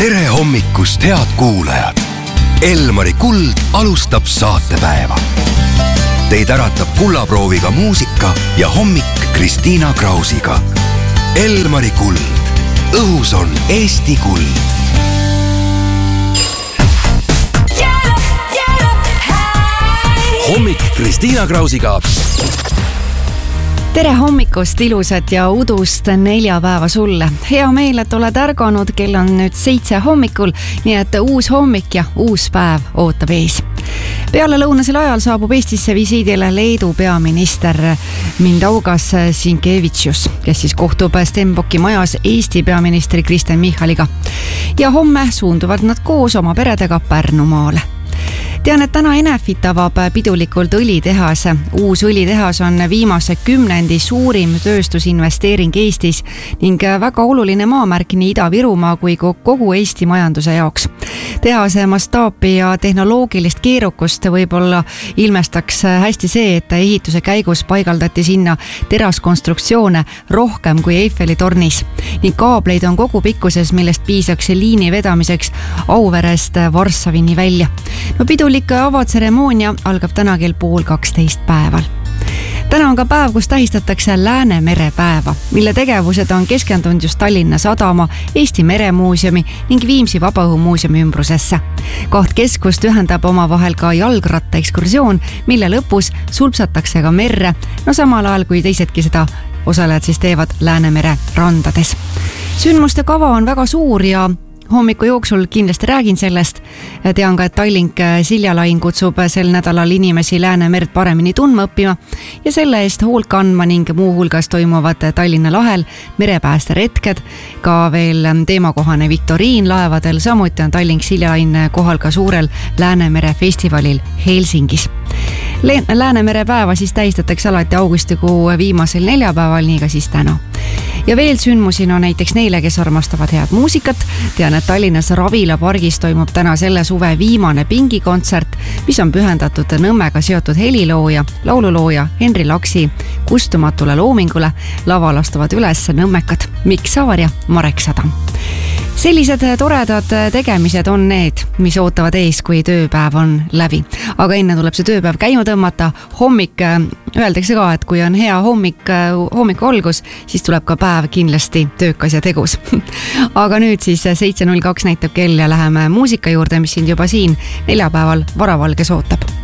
tere hommikust, head kuulajad! Elmari Kuld alustab saatepäeva. Teid äratab kullaprooviga muusika ja hommik Kristiina Krausiga. Elmari Kuld. Õhus on Eesti kuld. Hommik Kristiina Krausiga. Tere hommikust, ilusat ja udust neljapäeva sulle. Hea meel, et oled ärganud, kell on nüüd 7 hommikul, nii et uus hommik ja uus päev ootab ees. Peale lõunasel ajal saabub Eestisse visiidile Leedu peaminister Mindaugas Sinkevičius, kes siis kohtub Stenbocki majas Eesti peaministri Kristen Michaliga. Ja homme suunduvad nad koos oma peredega Pärnumaale. Tean, et täna Enefit avab pidulikult õlitehase. Uus õlitehas on viimase 10 suurim tööstusinvesteering Eestis ning väga oluline maamärk nii Ida-Virumaa kui kogu Eesti majanduse jaoks. Tehase mastaapi ja tehnoloogilist keerukust võib-olla ilmestaks hästi see, et ehituse käigus paigaldati sinna teraskonstruktsioone rohkem kui Eiffeli tornis ning kaableid on kogu pikkuses, millest piisaks liini vedamiseks Auverest Varssavini välja. No pidulik avatseremoonia algab täna kell 11:30 päeval. Täna on ka päev, kus tähistatakse Läänemere päeva, mille tegevused on keskendunud just Tallinna Sadama, Eesti Meremuuseumi ning Viimsi Vabaõhumuuseumi ümbrusesse. 2 keskust ühendab omavahel ka jalgrattaekskursioon, mille lõpus sulpsatakse ka merre, no samal ajal kui teisedki seda osalejad siis teevad Läänemere randades. Sündmuste kava on väga suur ja hommiku jooksul kindlasti räägin sellest. Tean ka, et Tallink Siljalain kutsub sel nädalal inimesi Läänemerd paremini tundma õppima ja selle eest hoolt kandma ning muu hulgas toimuvad Tallinna lahel merepäästeretked, ka veel teemakohane viktoriin laevadel, samuti on Tallink Siljalain kohal ka suurel Läänemere festivalil Helsingis. Läänemere päeva siis tähistatakse alati augustikuu viimasel neljapäeval, nii ka siis täna. Ja veel sündmusi on näiteks neile, kes armastavad head muusikat. Tean, et Tallinnas Ravila pargis toimub täna selle suve viimane pingikontsert, mis on pühendatud Nõmmega seotud helilooja, laululooja Henri Laksi kustumatule loomingule. Laval astuvad üles nõmmekad Mikk Saar ja Marek Sadam. Sellised toredad tegemised on need, mis ootavad ees, kui tööpäev on läbi. Aga enne tuleb see tööpäev käima tõmmata. Hommik, öeldakse ka, et kui on hea hommiku algus, siis tuleb ka päev kindlasti töökas ja tegus. Aga nüüd siis 7:02 näitab kell ja läheme muusika juurde, mis sind juba siin neljapäeval varavalges ootab.